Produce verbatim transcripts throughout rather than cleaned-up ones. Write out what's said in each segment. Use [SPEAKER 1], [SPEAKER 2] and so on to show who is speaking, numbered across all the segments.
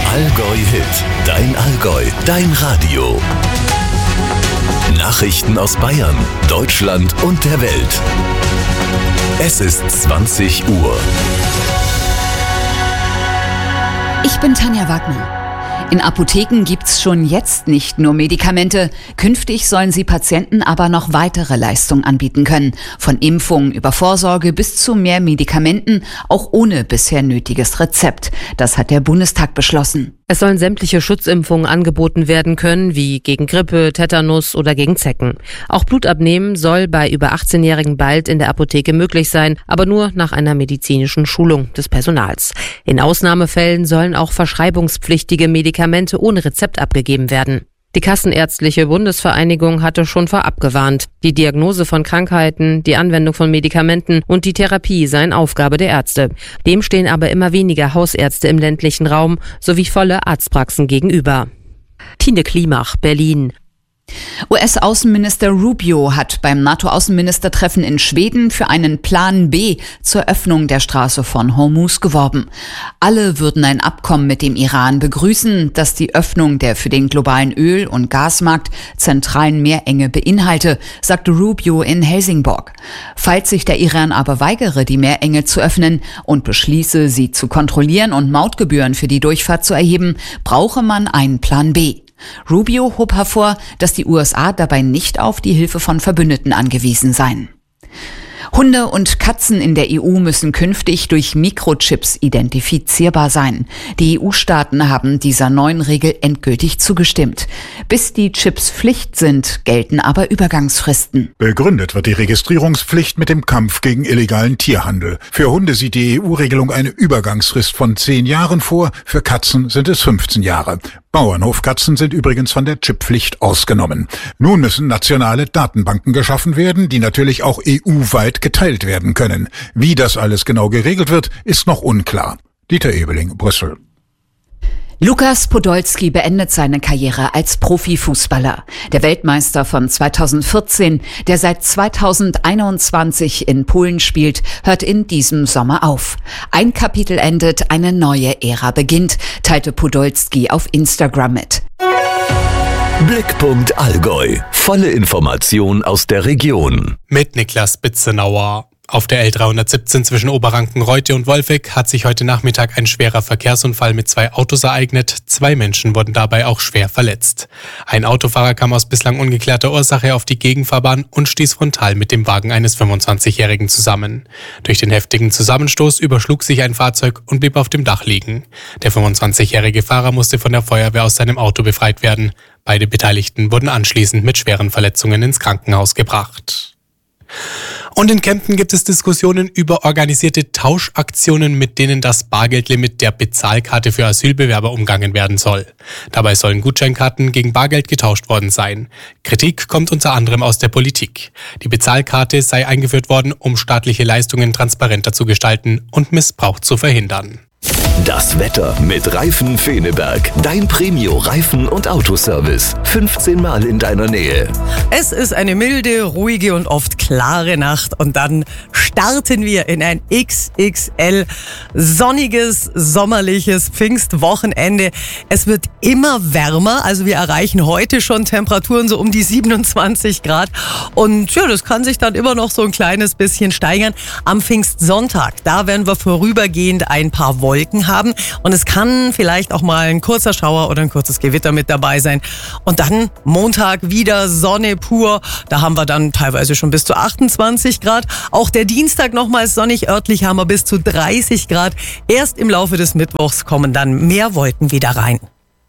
[SPEAKER 1] Allgäu Hit, dein Allgäu, dein Radio. Nachrichten aus Bayern, Deutschland und der Welt. Es ist zwanzig Uhr.
[SPEAKER 2] Ich bin Tanja Wagner. In Apotheken gibt's schon jetzt nicht nur Medikamente. Künftig sollen sie Patienten aber noch weitere Leistungen anbieten können. Von Impfungen über Vorsorge bis zu mehr Medikamenten, auch ohne bisher nötiges Rezept. Das hat der Bundestag beschlossen.
[SPEAKER 3] Es sollen sämtliche Schutzimpfungen angeboten werden können, wie gegen Grippe, Tetanus oder gegen Zecken. Auch Blutabnehmen soll bei über achtzehnjährigen bald in der Apotheke möglich sein, aber nur nach einer medizinischen Schulung des Personals. In Ausnahmefällen sollen auch verschreibungspflichtige Medikamente ohne Rezept abgegeben werden. Die Kassenärztliche Bundesvereinigung hatte schon vorab gewarnt. Die Diagnose von Krankheiten, die Anwendung von Medikamenten und die Therapie seien Aufgabe der Ärzte. Dem stehen aber immer weniger Hausärzte im ländlichen Raum sowie volle Arztpraxen gegenüber. Tine Klimach, Berlin.
[SPEAKER 2] U S-Außenminister Rubio hat beim NATO-Außenministertreffen in Schweden für einen Plan B zur Öffnung der Straße von Hormuz geworben. Alle würden ein Abkommen mit dem Iran begrüßen, das die Öffnung der für den globalen Öl- und Gasmarkt zentralen Meerenge beinhalte, sagte Rubio in Helsingborg. Falls sich der Iran aber weigere, die Meerenge zu öffnen und beschließe, sie zu kontrollieren und Mautgebühren für die Durchfahrt zu erheben, brauche man einen Plan B. Rubio hob hervor, dass die U S A dabei nicht auf die Hilfe von Verbündeten angewiesen seien. Hunde und Katzen in der E U müssen künftig durch Mikrochips identifizierbar sein. Die E U-Staaten haben dieser neuen Regel endgültig zugestimmt. Bis die Chips Pflicht sind, gelten aber Übergangsfristen.
[SPEAKER 4] Begründet wird die Registrierungspflicht mit dem Kampf gegen illegalen Tierhandel. Für Hunde sieht die E U-Regelung eine Übergangsfrist von zehn Jahren vor, für Katzen sind es fünfzehn Jahre. Bauernhofkatzen sind übrigens von der Chipppflicht ausgenommen. Nun müssen nationale Datenbanken geschaffen werden, die natürlich auch E U-weit geteilt werden können. Wie das alles genau geregelt wird, ist noch unklar. Dieter Ebeling, Brüssel.
[SPEAKER 2] Lukas Podolski beendet seine Karriere als Profifußballer. Der Weltmeister von zweitausendvierzehn, der seit zweitausendeinundzwanzig in Polen spielt, hört in diesem Sommer auf. Ein Kapitel endet, eine neue Ära beginnt, teilte Podolski auf Instagram mit.
[SPEAKER 1] Blickpunkt Allgäu. Volle Information aus der Region.
[SPEAKER 5] Mit Niklas Bitzenauer. Auf der L dreihundertsiebzehn zwischen Oberranken-Reute und Wolfegg hat sich heute Nachmittag ein schwerer Verkehrsunfall mit zwei Autos ereignet. Zwei Menschen wurden dabei auch schwer verletzt. Ein Autofahrer kam aus bislang ungeklärter Ursache auf die Gegenfahrbahn und stieß frontal mit dem Wagen eines fünfundzwanzigjährigen zusammen. Durch den heftigen Zusammenstoß überschlug sich ein Fahrzeug und blieb auf dem Dach liegen. Der fünfundzwanzigjährige Fahrer musste von der Feuerwehr aus seinem Auto befreit werden. Beide Beteiligten wurden anschließend mit schweren Verletzungen ins Krankenhaus gebracht. Und in Kempten gibt es Diskussionen über organisierte Tauschaktionen, mit denen das Bargeldlimit der Bezahlkarte für Asylbewerber umgangen werden soll. Dabei sollen Gutscheinkarten gegen Bargeld getauscht worden sein. Kritik kommt unter anderem aus der Politik. Die Bezahlkarte sei eingeführt worden, um staatliche Leistungen transparenter zu gestalten und Missbrauch zu verhindern.
[SPEAKER 1] Das Wetter mit Reifen Feneberg. Dein Premio-Reifen- und Autoservice. fünfzehn Mal in deiner Nähe.
[SPEAKER 6] Es ist eine milde, ruhige und oft klare Nacht. Und dann starten wir in ein X X L sonniges, sommerliches Pfingstwochenende. Es wird immer wärmer. Also wir erreichen heute schon Temperaturen so um die siebenundzwanzig Grad. Und ja, das kann sich dann immer noch so ein kleines bisschen steigern. Am Pfingstsonntag, da werden wir vorübergehend ein paar Wolken haben und es kann vielleicht auch mal ein kurzer Schauer oder ein kurzes Gewitter mit dabei sein. Und dann Montag wieder Sonne pur. Da haben wir dann teilweise schon bis zu achtundzwanzig Grad. Auch der Dienstag nochmals sonnig, örtlich haben wir bis zu dreißig Grad. Erst im Laufe des Mittwochs kommen dann mehr Wolken wieder rein.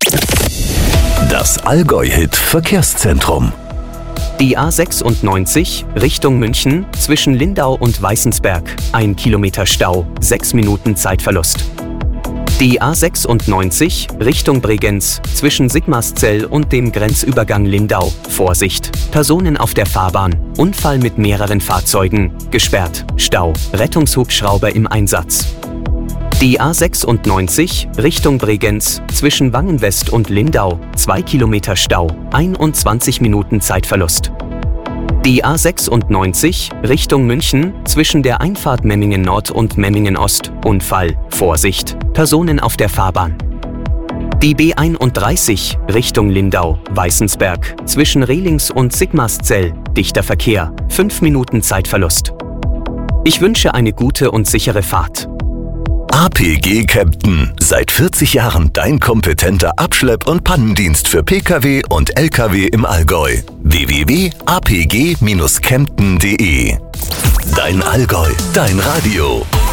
[SPEAKER 1] Das Allgäu-Hit Verkehrszentrum.
[SPEAKER 7] Die A sechsundneunzig Richtung München zwischen Lindau und Weißensberg. Ein Kilometer Stau, sechs Minuten Zeitverlust. Die A sechsundneunzig Richtung Bregenz zwischen Sigmarszell und dem Grenzübergang Lindau. Vorsicht! Personen auf der Fahrbahn. Unfall mit mehreren Fahrzeugen. Gesperrt. Stau. Rettungshubschrauber im Einsatz. Die A sechsundneunzig Richtung Bregenz zwischen Wangenwest und Lindau. Zwei Kilometer Stau. einundzwanzig Minuten Zeitverlust. Die A sechsundneunzig Richtung München zwischen der Einfahrt Memmingen Nord und Memmingen Ost. Unfall. Vorsicht! Personen auf der Fahrbahn. Die B einunddreißig Richtung Lindau, Weißensberg, zwischen Rehlings und Sigmarszell, dichter Verkehr, fünf Minuten Zeitverlust. Ich wünsche eine gute und sichere Fahrt.
[SPEAKER 1] A P G Kempten. Seit vierzig Jahren dein kompetenter Abschlepp- und Pannendienst für Pkw und Lkw im Allgäu. w w w punkt a p g Bindestrich kempten punkt de. Dein Allgäu, dein Radio.